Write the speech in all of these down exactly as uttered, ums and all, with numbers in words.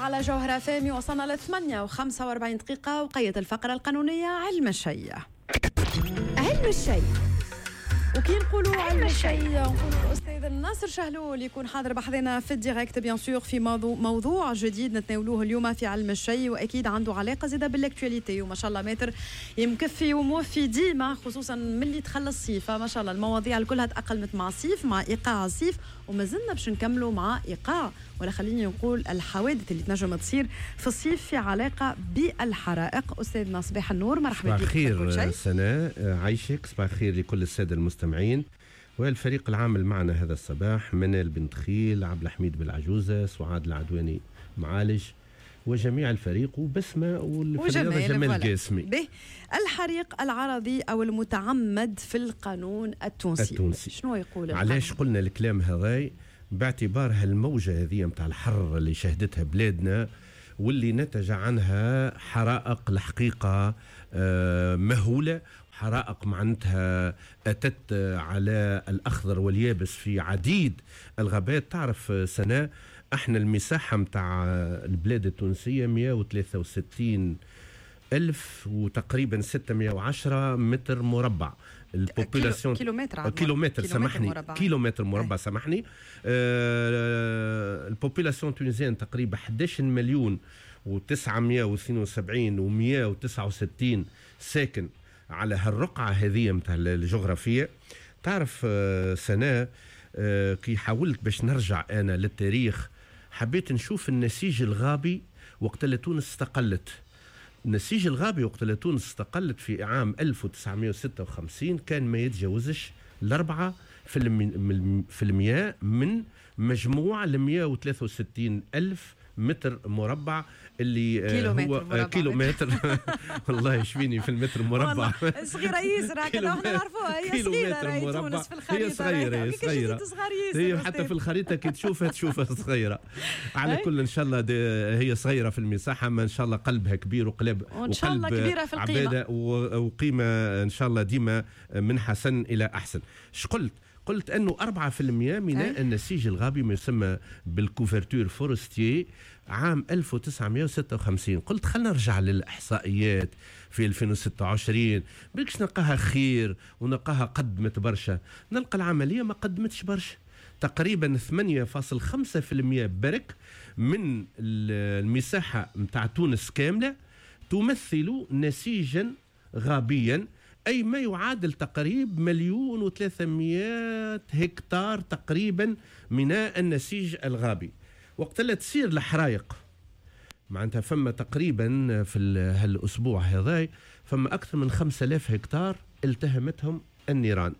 على جوهرة فامي. وصلنا لثمانية وخمسة وأربعين دقيقة وقيت الفقرة القانونية علم الشيء. علم الشيء وكي نقولوا علم الشيء نقولوا الأستاذ ناصر شهلول يكون حاضر بحضنا في الديريكت بيان سور في موضوع موضوع جديد نتناولوه اليوم في علم الشيء، واكيد عنده علاقه زاده بالاكtualité. وما شاء الله ماتر يمكفي وموفي ديما، خصوصا ملي دخل الصيف ما شاء الله المواضيع كلها تاقلمت مع الصيف، مع ايقاع الصيف، وما زلنا باش نكملوا مع ايقاع ولا خليني نقول الحوادث اللي تنجم تصير في الصيف في علاقه بالحرائق. استاذنا صباح النور، مرحبا بك. صباح الخير سناء، عايشك. صباح الخير لكل الساده المستمعين والفريق العامل معنا هذا الصباح: منال بن خيل، عبد الحميد بالعجوزه، سعاد العدواني معالج، وجميع الفريق، وبسمه والفريق جمال القاسمي. به الحريق العرضي او المتعمد في القانون التونسي, التونسي. شنو يقول؟ علاش قلنا الكلام هذاي؟ باعتبار هالموجه هذه متاع الحر اللي شهدتها بلادنا واللي نتج عنها حرائق الحقيقه مهوله، حرائق معناتها أتت على الأخضر واليابس في عديد الغابات. تعرف سنة احنا المساحة متاع البلاد التونسية مئة وثلاثة وستين ألف وتقريبا ستمئة وعشرة متر مربع. البوبولاسيون كيلومتر كيلومتر سامحني مربع. كيلومتر مربع سامحني. آه البوبولاسيون التونسية تقريبا أحد عشر مليون وتسعمئة واثنين وسبعين ومئة وتسعة وستين ساكن على هالرقعة هذه متاع الجغرافية. تعرف سنة كي حاولت باش نرجع أنا للتاريخ، حبيت نشوف النسيج الغابي وقت اللي تونس استقلت. النسيج الغابي وقت اللي تونس استقلت في عام ألف وتسعمئة وستة وخمسين كان ما يتجاوزش الأربعة في المئة من مجموع المئة وثلاثة وستين ألف متر مربع اللي كيلومتر هو مربع. كيلومتر والله يشفيني في المتر مربع. صغيرة ياسر هكذا احنا نعرفوها، هي صغيرة راهي تونس في الخريطة. هي صغيرة، هي صغيرة، هي حتى في الخريطة كي تشوفها تشوفها صغيرة. على كل ان شاء الله هي صغيرة في المساحة، ما ان شاء الله قلبها كبير وقلب وان شاء الله كبيرة في القيمة وقيمة ان شاء الله ديما من حسن الى احسن. اش قلت؟ قلت أنه أربعة في المئة من النسيج الغابي ما يسمى بالكوفرتور فورستيي عام ألف وتسعمئة وستة وخمسين. قلت خلنا نرجع للإحصائيات في ألفين وستة وعشرين، بلكش نلقاها خير ونلقاها قدمت برشا. نلقى العملية ما قدمتش برشا، تقريبا ثمانية فاصلة خمسة في المئة برك من المساحة متاع تونس كاملة تمثل نسيجا غابيا، أي ما يعادل تقريب مليون وثلاثمائة هكتار تقريبا من النسيج الغابي. وقت لا تصير الحرائق معناتها فما تقريبا في هالأسبوع هذا فما أكثر من خمسة آلاف هكتار التهمتهم النيران.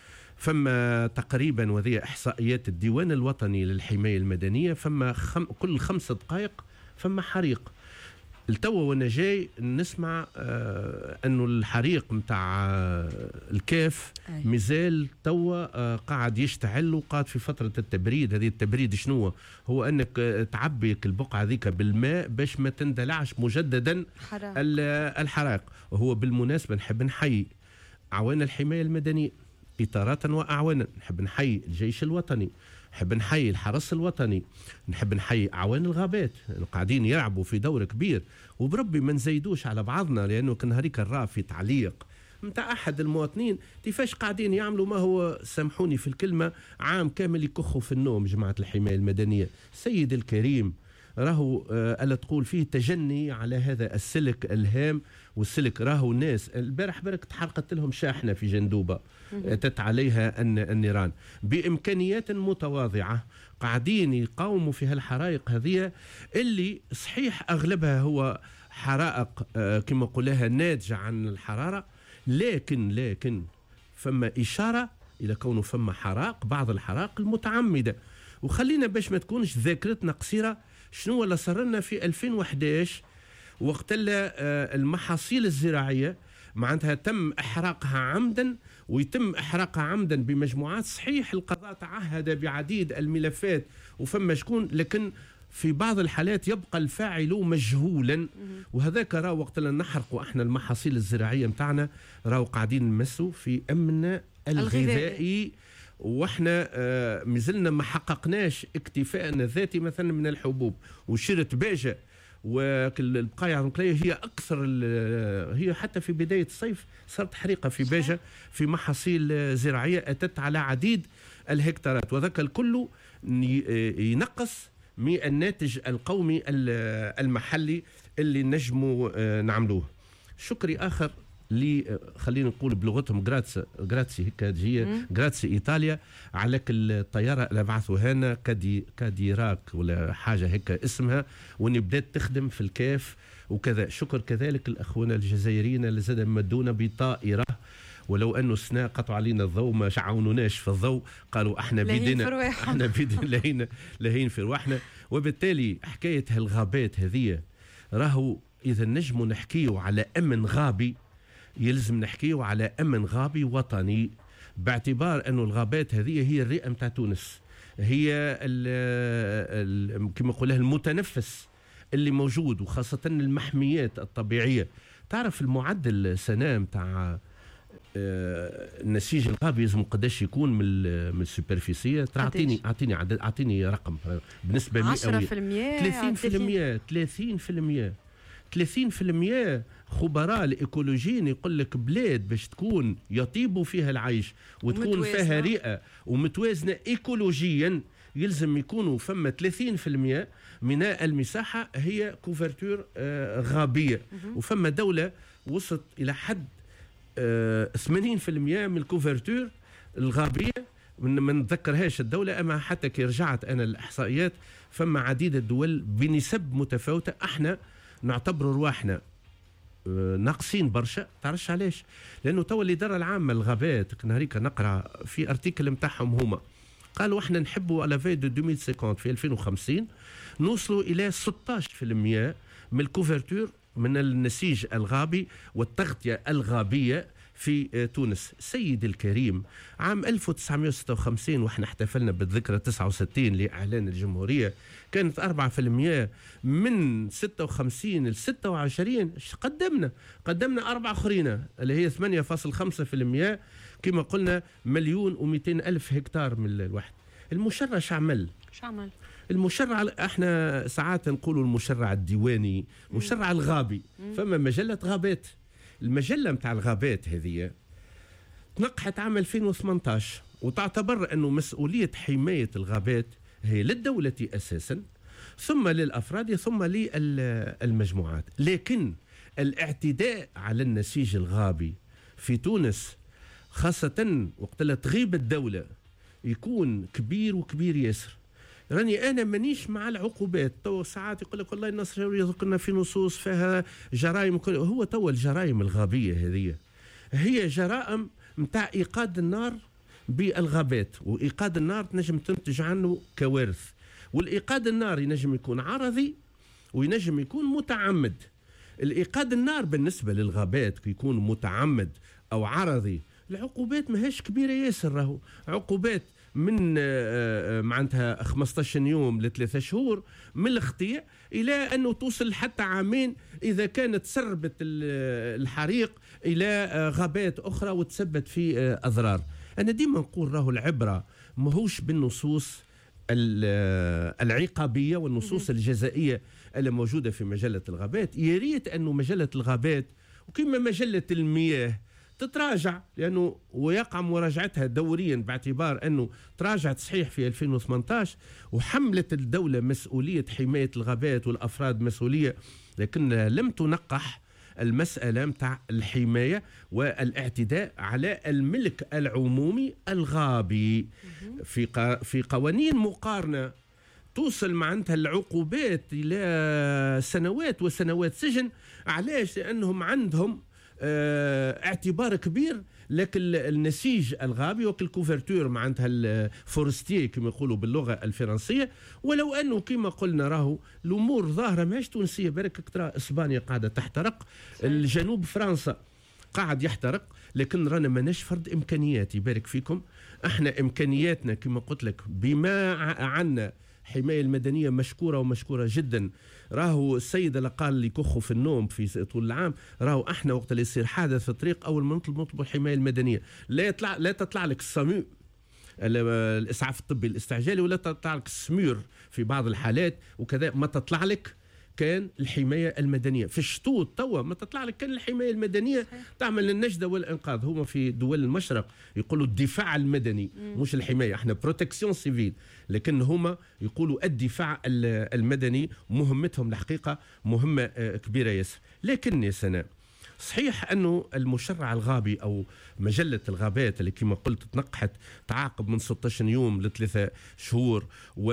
فما تقريبا، وذي إحصائيات الديوان الوطني للحماية المدنية، فما خم كل خمس دقائق فما حريق. التوا وانا جاي نسمع آه انه الحريق متاع آه الكاف مازال توا آه قاعد يشتعل وقاعد في فتره التبريد. هذه التبريد شنو هو؟ انك آه تعبي البقعه ذيك بالماء باش ما تندلعش مجددا الحرائق. وهو بالمناسبه نحب نحيي اعوان الحمايه المدنيه اطارات واعوانا، نحب نحيي الجيش الوطني، نحب نحيي الحرس الوطني، نحب نحيي أعوان الغابات قاعدين يلعبوا في دور كبير. وبربي ما نزيدوش على بعضنا، لأنه كان هريك الرا في تعليق متاع أحد المواطنين كيفاش قاعدين يعملوا ما هو، سامحوني في الكلمة، عام كامل يكخوا في النوم. جماعة الحماية المدنية سيد الكريم راهو آه ألا تقول فيه تجني على هذا السلك الهام. والسلك راهو الناس البارح برك تحرقت لهم شاحنة في جندوبة أتت عليها النيران بإمكانيات متواضعة، قاعدين يقاوموا في هالحرائق هذه اللي صحيح أغلبها هو حرائق آه كما قلها ناتجة عن الحرارة، لكن لكن فما إشارة إلى كونه فما حرائق، بعض الحرائق المتعمدة. وخلينا باش ما تكونش ذاكرتنا قصيرة، شنو اللي صار لنا في ألفين وأحد عشر وقت اللي المحاصيل الزراعية معناتها تم إحراقها عمدا، ويتم إحراقها عمدا بمجموعات. صحيح القضاء تعهد بعديد الملفات وفما شكون، لكن في بعض الحالات يبقى الفاعل مجهولا. وهذاك راه وقت اللي نحرقوا احنا المحاصيل الزراعية متاعنا راهو قاعدين نمسوا في أمن الغذائي واحنا آه مازلنا ما حققناش اكتفاءنا الذاتي مثلا من الحبوب. وشيرة باجة والبقايا النقلية هي أكثر، هي حتى في بداية الصيف صارت حريقة في باجة في محاصيل زراعية أتت على عديد الهكتارات، وذاك الكل ينقص من الناتج القومي المحلي اللي نجموا نعملوه. شكري آخر اللي خلينا نقول بلغتهم جراتس جراتسي هيك هي جراتسي ايطاليا على الطياره اللي بعثوها لنا كادي كاديراك ولا حاجه هيك اسمها، واللي بدات تخدم في الكاف وكذا. شكر كذلك الاخوان الجزائريين اللي زاد مدونا بطائره، ولو انه السنة قطعوا علينا الضوء ما شعونوناش في الضوء، قالوا احنا بيدنا احنا بيدنا لهين لهين في رواحنا. وبالتالي حكايه هالغابات هذه راهو اذا نجموا نحكيوا على امن غابي يلزم نحكيه على أمن غابي وطني، باعتبار أنه الغابات هذه هي الرئة متاع تونس، هي كما نقولها المتنفس اللي موجود، وخاصة المحميات الطبيعية. تعرف المعدل سنة متاع النسيج الغابي لازم قداش يكون من من السوبرفيسية؟ اعطيني اعطيني عدد، اعطيني رقم بنسبة مئوية. عشرة بالمئة ثلاثين بالمئة ثلاثين بالمئة ثلاثين بالمئة. خبراء الايكولوجيين يقول لك بلاد باش تكون يطيب فيها العيش وتكون فيها رئة ومتوازنة ايكولوجيا يلزم يكونوا فما ثلاثين بالمئة من المساحة هي كوفرتور آه غابية، وفما دولة وصلت إلى حد آه ثمانين بالمئة من الكوفرتور الغابية. ما نتذكرهاش الدولة، أما حتى كي رجعت أنا الإحصائيات فما عديد الدول بنسب متفاوتة. احنا نعتبر رواحنا ناقصين برشا. تعرفش علاش؟ لانه توا الاداره العامه للغابات نهاريك نقرا في ارتيكل نتاعهم هما قالوا احنا نحبوا على في دو ألفين وخمسين في ألفين وخمسين نوصلوا الى ستة عشر بالمئة من الكوفرتور من النسيج الغابي والتغطيه الغابيه في تونس. سيدي الكريم، عام ألف وتسعمئة وستة وخمسين واحنا احتفلنا بالذكرى تسعة وستين لإعلان الجمهورية كانت أربعة بالمئة، من ستة وخمسين ل ستة وعشرين قدمنا قدمنا أربعة أخرين اللي هي ثمانية فاصلة خمسة بالمئة كما قلنا مليون ومئتين ألف هكتار من الواحد. المشرع شعمل شعمل المشرع احنا ساعات نقولوا المشرع الديواني، مشرع الغابي. فما مجلة غابات، المجلة متاع الغابات هذه تنقحت عام ألفين وثمانية عشر، وتعتبر أنه مسؤولية حماية الغابات هي للدولة أساسا ثم للأفراد ثم للمجموعات. لكن الاعتداء على النسيج الغابي في تونس خاصة وقت لا تغيب الدولة يكون كبير وكبير ياسر. راني انا مانيش مع العقوبات. تو ساعات يقول لك والله النصر يذكرنا في نصوص فيها جرائم، هو تو الجرائم الغابيه هذه هي جرائم نتاع ايقاد النار بالغابات، وايقاد النار تنجم تنتج عنه كوارث. والايقاد النار ينجم يكون عرضي وينجم يكون متعمد. الايقاد النار بالنسبه للغابات يكون متعمد او عرضي العقوبات ماهيش كبيره ياسر، راهو عقوبات من معناتها خمسة عشر يوم لثلاثة شهور من الاختيار الى انه توصل حتى عامين اذا كانت سربت الحريق الى غابات اخرى وتسبب في اضرار. انا ديما نقول راهو العبره ماهوش بالنصوص العقابيه والنصوص الجزائيه اللي موجوده في مجله الغابات. يا ريت انه مجله الغابات وكما مجله المياه تتراجع، لأنه ويقع مراجعتها دوريا باعتبار أنه تراجعت صحيح في ألفين وثمانية عشر وحملت الدولة مسؤولية حماية الغابات والأفراد مسؤولية، لكن لم تنقح المسألة متاع الحماية والاعتداء على الملك العمومي الغابي. في في قوانين مقارنة توصل معناتها العقوبات إلى سنوات وسنوات سجن. علاش؟ لأنهم عندهم اه اعتبار كبير لكن النسيج الغابي وكل كوفرتور معناتها الفورستي كما يقولوا باللغه الفرنسيه. ولو انه كما قلنا راهو الامور ظاهره ماهيش تونسيه، بالك ترى اسبانيا قاعده تحترق، الجنوب فرنسا قاعد يحترق، لكن رانا ماناش فرد امكانيات. يبارك فيكم احنا امكانياتنا كما قلت لك بما عنا الحماية المدنية مشكورة ومشكورة جدا. راهو السيد اللي قال لي كخوا في النوم في طول العام، راهو احنا وقت اللي يصير حادث في الطريق اول ما نطلب نطلب الحماية المدنية. لا يطلع لا تطلع لك السامو الاسعاف الطبي الاستعجالي، ولا تطلع لك السمير في بعض الحالات وكذا، ما تطلع لك كان الحمايه المدنيه. في الشطوط توا ما تطلع لك كان الحمايه المدنيه تعمل النجده والانقاذ. هما في دول المشرق يقولوا الدفاع المدني م. مش الحمايه، احنا بروتكسيون سيفيل، لكن هما يقولوا الدفاع المدني. مهمتهم الحقيقه مهمه كبيره ياسر. لكن يا سناء صحيح أنه المشرع الغابي أو مجلة الغابات اللي كما قلت تنقحت تعاقب من ستة عشر يوم لثلاثة شهور،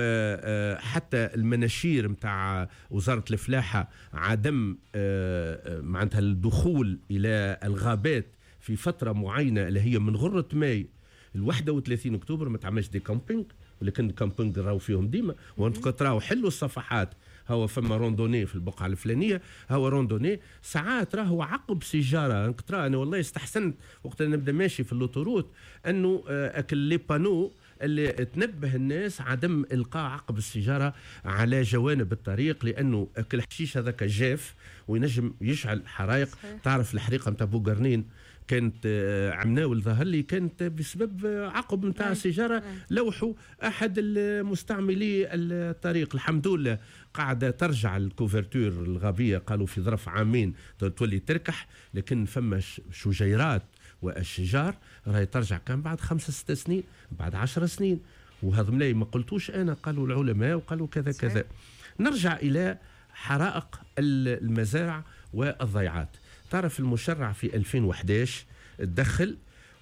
وحتى المناشير متاع وزارة الفلاحة عدم معناتها الدخول إلى الغابات في فترة معينة اللي هي من غرة ماي ال واحد وثلاثين أكتوبر. ما تعملش دي كامبينج، ولكن الكامبينج راهو فيهم ديما، وانتم تراو حلوا الصفحات، هو فما روندوني في البقعه الفلانيه، هو روندوني ساعات راهو عقب سيجاره. ترى انا والله استحسنت وقت نبدا ماشي في اللوتوروت انه اكل لي بانو اللي تنبه الناس عدم القاء عقب السيجاره على جوانب الطريق، لانه اكل الحشيش هذاك جاف وينجم يشعل حرائق. تعرف الحريقه نتاع بوغرنين كانت عمناول ظهر لي كانت بسبب عقب نتاع السيجاره لوحوا احد المستعملي الطريق. الحمد لله قاعده ترجع الكوفرتور الغابيه، قالوا في ظرف عامين تولي تركح، لكن فما شجيرات والشجار راهي ترجع كان بعد خمسة ستة سنين، بعد عشر سنين. وهذا ملاي ما قلتوش انا، قالوا العلماء وقالوا كذا كذا. نرجع الى حرائق المزارع والضيعات. تعرف المشرع في ألفين وأحد عشر تدخل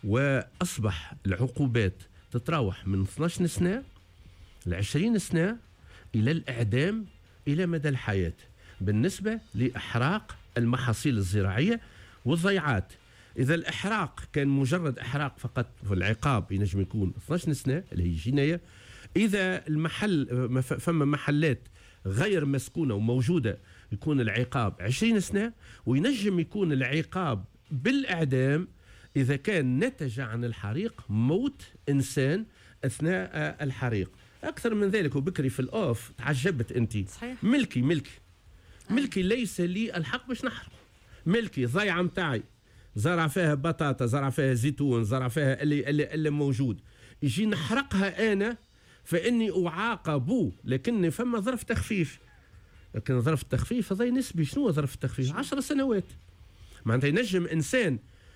واصبح العقوبات تتراوح من اثني عشر سنه ل عشرين سنه الى الاعدام الى مدى الحياه بالنسبه لاحراق المحاصيل الزراعيه والضيعات. اذا الاحراق كان مجرد احراق فقط فالعقاب ينجم يكون اثني عشر سنه اللي هي جنايه. اذا المحل فما محلات غير مسكونه وموجوده يكون العقاب عشرين سنه، وينجم يكون العقاب بالاعدام اذا كان نتج عن الحريق موت انسان اثناء الحريق. اكثر من ذلك، وبكري في الاوف تعجبت انت صحيح. ملكي ملكي آه. ملكي ليس لي الحق باش نحرق. ملكي ضيعه متاعي زرع فيها بطاطا، زرع فيها زيتون، زرع فيها اللي, اللي, اللي موجود، يجي نحرقها انا فاني اعاقب، لكن فما ظرف تخفيف. لكن ظرف التخفيف هذا نسبي. شنو ظرف التخفيف؟ عشر سنوات. معناتها ينجم انسان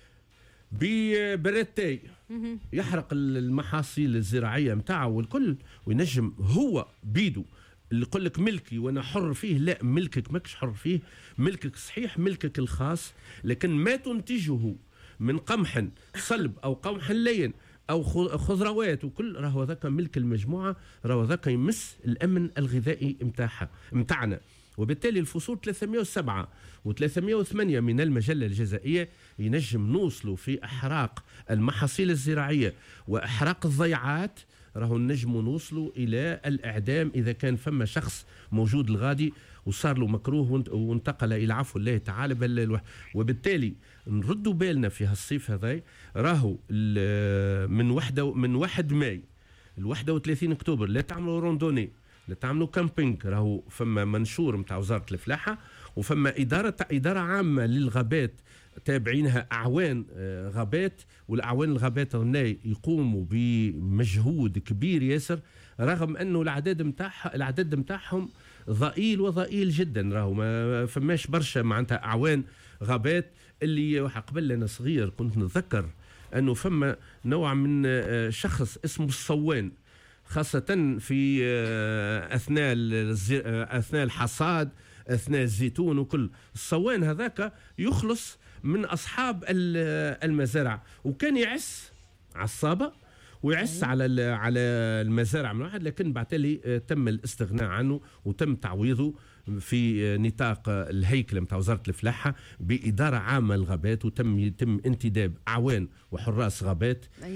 ببرتاي يحرق المحاصيل الزراعيه نتاعو والكل، وينجم هو بيدو اللي يقول لك ملكي وانا حر فيه. لا، ملكك ماكش حر فيه، ملكك صحيح ملكك الخاص، لكن ما تنتجه من قمح صلب او قمح لين او خضروات وكل راهو ذاك ملك المجموعه، راهو ذاك يمس الامن الغذائي نتاعها نتاعنا. وبالتالي الفصول ثلاثمئة وسبعة وثلاثمئة وثمانية من المجله الجزائيه ينجم نوصلوا في احراق المحاصيل الزراعيه واحراق الضيعات، راهو نجموا نوصلوا الى الاعدام اذا كان فما شخص موجود الغادي وصار له مكروه وانتقل الى عفو الله تعالى. بل وبالتالي نردوا بالنا في هالصيف هذا، راهو من وحده من واحد ماي ل واحد وثلاثين اكتوبر لا تعملوا روندوني، لا تعملوا كامبينج. راهو فما منشور نتاع وزاره الفلاحه وفما اداره اداره عامه للغابات تابعينها اعوان غابات، والاعوان الغابات يقوموا بمجهود كبير ياسر، رغم انه العدد نتاعها العدد نتاعهم ضئيل وضئيل جدا. راهو ما فماش برشا معناتها اعوان غابات. اللي قبل انا صغير كنت نتذكر انه فما نوع من شخص اسمه الصوان، خاصة في اثناء اثناء الحصاد، اثناء الزيتون وكل. الصوان هذاك يخلص من اصحاب المزارع، وكان يعس عصابه ويعس على على المزارع من واحد، لكن بعتلي تم الاستغناء عنه وتم تعويضه في نطاق الهيكل نتاع وزاره الفلاحه باداره عامه للغابات، وتم يتم انتداب اعوان وحراس غابات